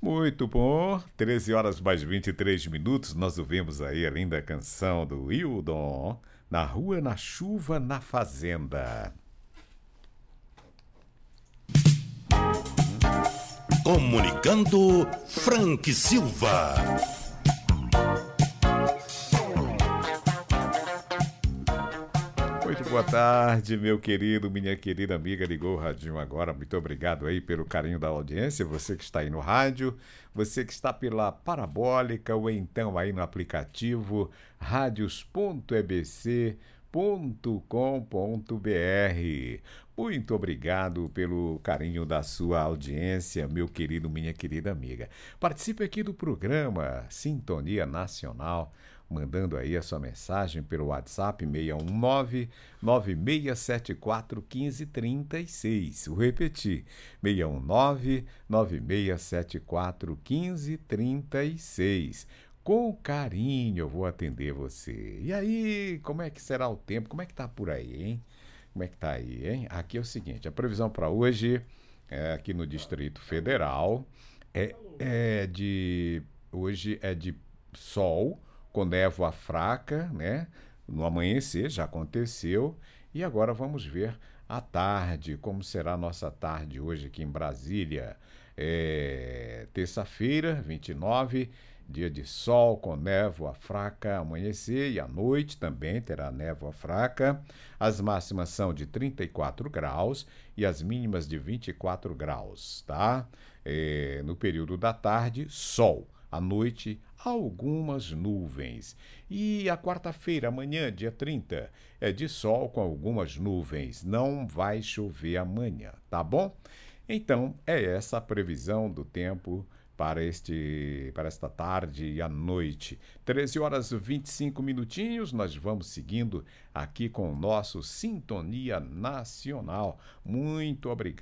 Muito bom, 13 horas mais 23 minutos, nós ouvimos aí a linda canção do Hildon, Na Rua, na Chuva, na Fazenda. Comunicando Frank Silva. Muito boa tarde, meu querido, minha querida amiga, ligou o radinho agora, muito obrigado aí pelo carinho da audiência, você que está aí no rádio, você que está pela parabólica ou então aí no aplicativo radios.ebc.com.br. Muito obrigado pelo carinho da sua audiência, meu querido, minha querida amiga. Participe aqui do programa Sintonia Nacional, mandando aí a sua mensagem pelo WhatsApp 619-9674-1536. Vou repetir, 619-9674-1536. Com carinho eu vou atender você. E aí, como é que será o tempo? Como é que tá por aí, hein? Como é que tá aí, hein? Aqui é o seguinte, a previsão para hoje, aqui no Distrito Federal, hoje é de sol, com névoa fraca, né? No amanhecer já aconteceu. E agora vamos ver à tarde, como será a nossa tarde hoje aqui em Brasília. Terça-feira, 29, dia de sol com névoa fraca, amanhecer, e à noite também terá névoa fraca. As máximas são de 34 graus e as mínimas de 24 graus, tá? No período da tarde, sol. À noite, algumas nuvens. E a quarta-feira, amanhã, dia 30, é de sol com algumas nuvens. Não vai chover amanhã, tá bom? Então, é essa a previsão do tempo para esta tarde e à noite. 13 horas e 25 minutinhos, nós vamos seguindo aqui com o nosso Sintonia Nacional. Muito obrigado.